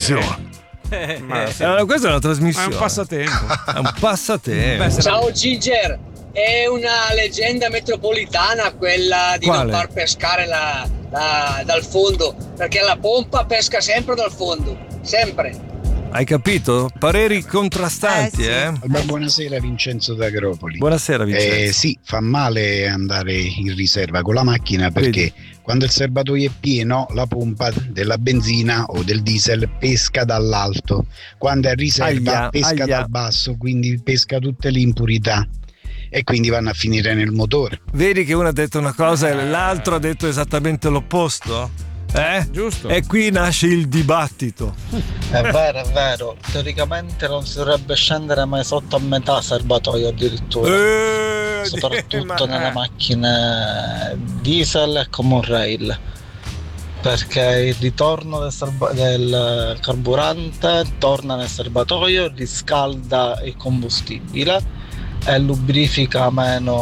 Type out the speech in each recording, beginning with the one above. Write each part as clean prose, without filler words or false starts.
trasmissione. Questa è una trasmissione. È un passatempo. È un passatempo. Ciao Ginger, è una leggenda metropolitana quella di Quale? non far pescare dal fondo, perché la pompa pesca sempre dal fondo, sempre. Hai capito? Pareri contrastanti, Buonasera Vincenzo d'Agropoli. Buonasera Vincenzo. Sì, fa male andare in riserva con la macchina perché quando il serbatoio è pieno la pompa della benzina o del diesel pesca dall'alto, quando è in riserva pesca dal basso, quindi pesca tutte le impurità e quindi vanno a finire nel motore. Vedi che uno ha detto una cosa e l'altro ha detto esattamente l'opposto? Giusto. E qui nasce il dibattito. È vero. Teoricamente non si dovrebbe scendere mai sotto a metà serbatoio addirittura. Soprattutto nelle macchine diesel e common rail. Perché il ritorno del carburante torna nel serbatoio, riscalda il combustibile e lubrifica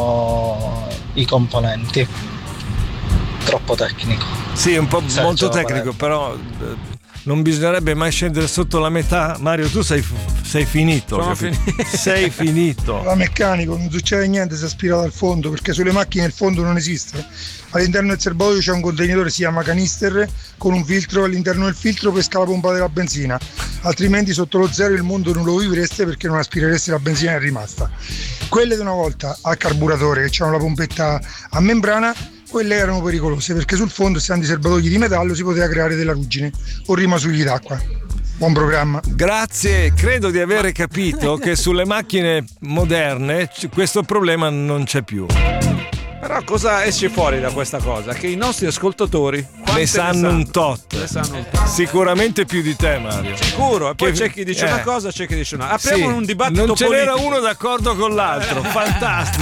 meno i componenti. Troppo tecnico. Sì, un po' molto tecnico, però non bisognerebbe mai scendere sotto la metà. Mario, tu sei finito. Sei finito. Da meccanico non succede niente se aspira dal fondo, perché sulle macchine il fondo non esiste. All'interno del serbatoio c'è un contenitore, si chiama canister, con un filtro. All'interno del filtro pesca la pompa della benzina, altrimenti sotto lo zero il mondo non lo vivreste, perché non aspirereste la benzina, è rimasta. Quelle di una volta a carburatore, che c'hanno la pompetta a membrana, quelle erano pericolose, perché sul fondo, essendo serbatoi di metallo, si poteva creare della ruggine o rimasugli d'acqua. Buon programma. Grazie, credo di avere capito che sulle macchine moderne questo problema non c'è più. Però cosa esce fuori da questa cosa? Che i nostri ascoltatori ne sanno un tot. Sicuramente più di te, Mario. Sicuro, e poi c'è chi dice una cosa, c'è chi dice una. Apriamo un dibattito non ce n'era politico. uno d'accordo con l'altro. Fantastico.